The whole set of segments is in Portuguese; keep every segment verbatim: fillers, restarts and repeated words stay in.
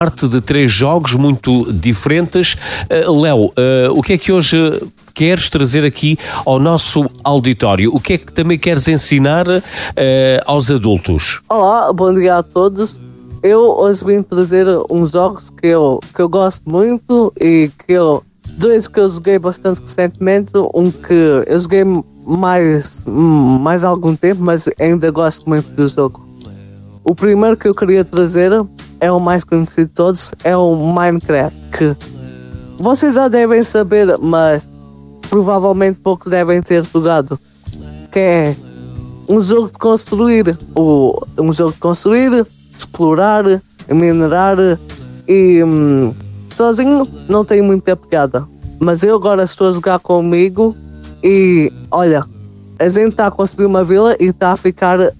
parte de três jogos muito diferentes. Uh, Léo, uh, o que é que hoje queres trazer aqui ao nosso auditório? O que é que também queres ensinar uh, aos adultos? Olá, bom dia a todos. Eu hoje vim trazer uns jogos que eu, que eu gosto muito e que eu... Dois que eu joguei bastante recentemente, um que eu joguei mais, mais algum tempo, mas ainda gosto muito do jogo. O primeiro que eu queria trazer é o mais conhecido de todos, é o Minecraft, que vocês já devem saber, mas provavelmente pouco devem ter jogado, que é um jogo de construir, o, um jogo de construir, explorar, minerar e hum, sozinho não tem muita piada, mas eu agora estou a jogar comigo e olha, a gente está a construir uma vila e está a ficar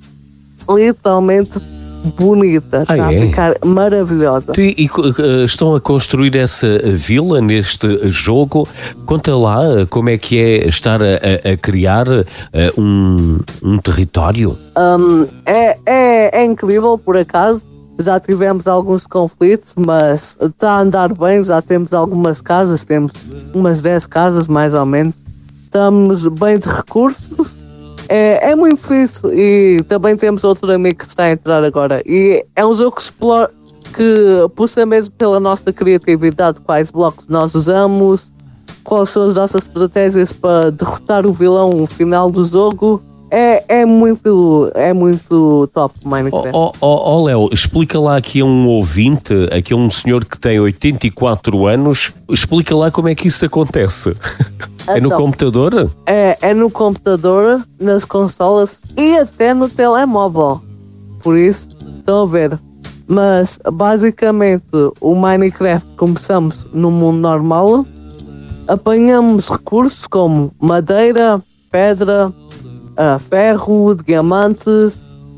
literalmente bonita, ah, está é? a ficar maravilhosa. E, e uh, estão a construir essa vila neste jogo. Conta lá como é que é estar a, a criar uh, um, um território. Um, é, é, é incrível, por acaso. Já tivemos alguns conflitos, mas está a andar bem. Já temos algumas casas, temos umas dez casas mais ou menos. Estamos bem de recursos. É, é muito difícil e também temos outro amigo que está a entrar agora. E é um jogo que explora, que puxa mesmo pela nossa criatividade, quais blocos nós usamos, quais são as nossas estratégias para derrotar o vilão no final do jogo. É, é, muito, é muito top Minecraft. Ó oh, oh, oh, Léo, explica lá aqui a um ouvinte, aqui a um senhor que tem oitenta e quatro anos, explica lá como é que isso acontece. É no Então, computador? É, é no computador, nas consolas e até no telemóvel. Por isso, estão a ver. Mas, basicamente, o Minecraft começamos no mundo normal, apanhamos recursos como madeira, pedra, uh, ferro, diamantes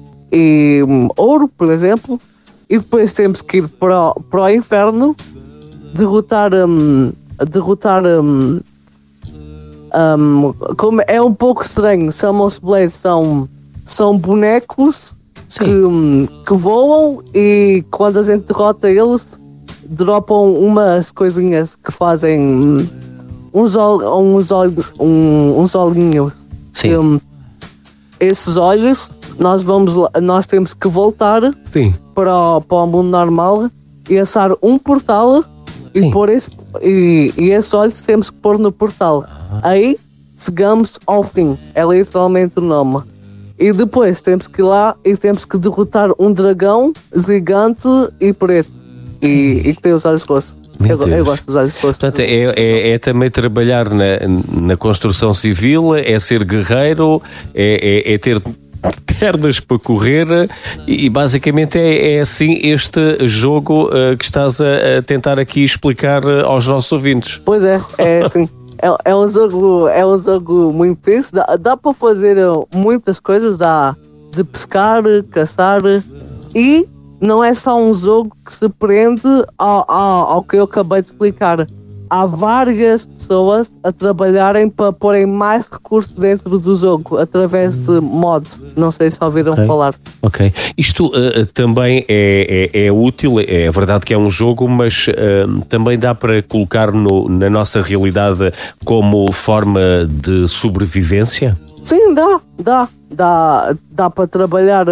e um, ouro, por exemplo, e depois temos que ir para o, para o inferno, derrotar... Um, derrotar um, Um, como é um pouco estranho, Summons Blaze são, são bonecos que, que voam e quando a gente derrota eles, dropam umas coisinhas que fazem uns, ol, uns, olhos, um, uns olhinhos. Sim. Que, um, esses olhos, nós, vamos, nós temos que voltar Sim. Para, o, para o mundo normal e assar um portal. E, por esse, e, e esses olhos temos que pôr no portal. Aí chegamos ao fim. É literalmente o nome. E depois temos que ir lá e temos que derrotar um dragão gigante e preto. E, e que tem os olhos rostos. Eu, eu gosto dos olhos rostos. Portanto, é, é, é também trabalhar na, na construção civil, é ser guerreiro, é, é, é ter pernas para correr e basicamente é, é assim este jogo uh, que estás a, a tentar aqui explicar aos nossos ouvintes. Pois é, é assim. É, é, um jogo, é um jogo muito difícil. Dá, dá para fazer muitas coisas. Dá de pescar, caçar. E não é só um jogo que se prende ao, ao, ao que eu acabei de explicar. Há várias pessoas a trabalharem para porem mais recursos dentro do jogo através de mods. Não sei se ouviram okay. falar. Ok. Isto uh, também é, é, é útil, é verdade que é um jogo, mas uh, também dá para colocar no, na nossa realidade como forma de sobrevivência? Sim, dá, dá. Dá, dá para trabalhar,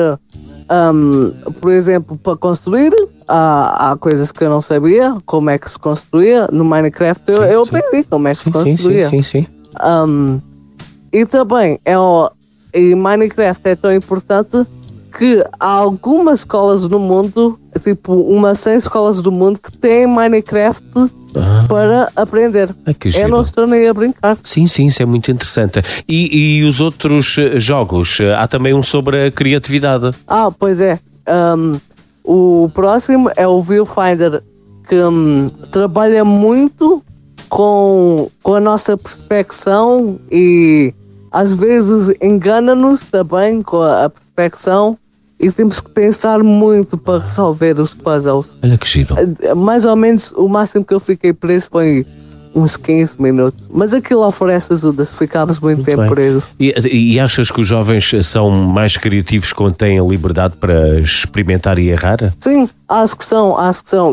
um, por exemplo, para construir. Há, há coisas que eu não sabia, como é que se construía. No Minecraft eu, eu aprendi como é que se construía. Sim, sim, sim. Um, e também, é o, e Minecraft é tão importante que há algumas escolas no mundo, tipo umas cem escolas do mundo, que têm Minecraft ah. para aprender. Ai, que eu giro. não estou nem a brincar. Sim, sim, isso é muito interessante. E, e os outros jogos? Há também um sobre a criatividade. Ah, pois é. Um, O próximo é o Viewfinder, que hum, trabalha muito com, com a nossa perspecção e às vezes engana-nos também com a, a perspecção e temos que pensar muito para resolver os puzzles. Olha que giro. Mais ou menos o máximo que eu fiquei preso foi uns quinze minutos. Mas aquilo oferece ajuda se ficavas muito, muito tempo bem. preso. E, e achas que os jovens são mais criativos quando têm a liberdade para experimentar e errar? Sim, acho que são, acho que são.